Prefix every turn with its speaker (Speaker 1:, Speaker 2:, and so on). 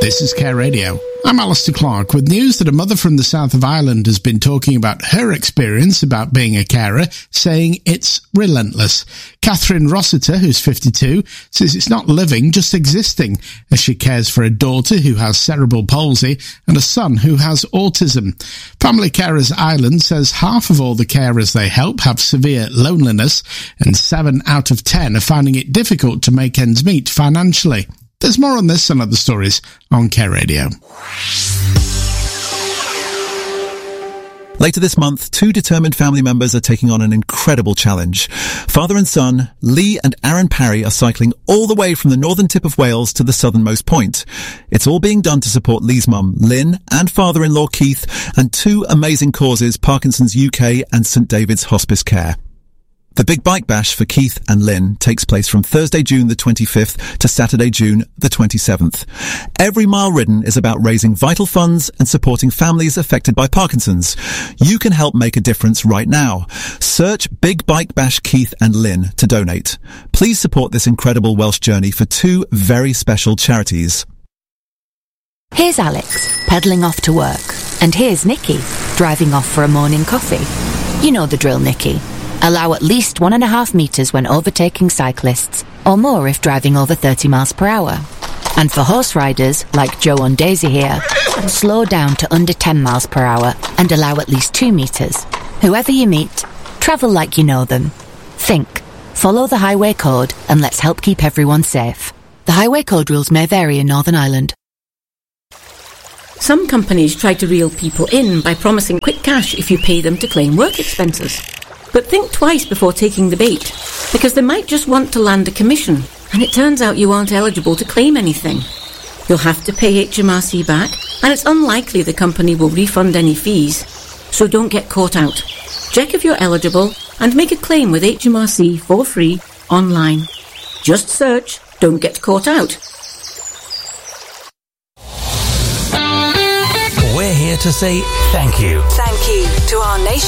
Speaker 1: This is Care Radio. I'm Alistair Clark with news that a mother from the south of Ireland has been talking about her experience about being a carer, saying it's relentless. Catherine Rossiter, who's 52, says it's not living, just existing, as she cares for a daughter who has cerebral palsy and a son who has autism. Family Carers Ireland says half of all the carers they help have severe loneliness, and 7 out of 10 are finding it difficult to make ends meet financially. There's more on this and other stories on Care Radio.
Speaker 2: Later this month, 2 determined family members are taking on an incredible challenge. Father and son, Lee and Aaron Parry, are cycling all the way from the northern tip of Wales to the southernmost point. It's all being done to support Lee's mum, Lynn, and father-in-law, Keith, and 2 amazing causes, Parkinson's UK and St David's Hospice Care. The Big Bike Bash for Keith and Lynn takes place from Thursday, June the 25th to Saturday, June the 27th. Every mile ridden is about raising vital funds and supporting families affected by Parkinson's. You can help make a difference right now. Search Big Bike Bash Keith and Lynn to donate. Please support this incredible Welsh journey for 2 very special charities.
Speaker 3: Here's Alex, pedalling off to work. And here's Nikki, driving off for a morning coffee. You know the drill, Nikki. Allow at least 1.5 metres when overtaking cyclists, or more if driving over 30 miles per hour. And for horse riders, like Joe and Daisy here, slow down to under 10 miles per hour and allow at least 2 metres. Whoever you meet, travel like you know them. Think, follow the highway code, and let's help keep everyone safe. The highway code rules may vary in Northern Ireland.
Speaker 4: Some companies try to reel people in by promising quick cash if you pay them to claim work expenses. But think twice before taking the bait, because they might just want to land a commission, and it turns out you aren't eligible to claim anything. You'll have to pay HMRC back, and it's unlikely the company will refund any fees, so don't get caught out. Check if you're eligible and make a claim with HMRC for free online. Just search "Don't Get Caught Out."
Speaker 5: We're here to say thank you.
Speaker 6: Thank you to our nation.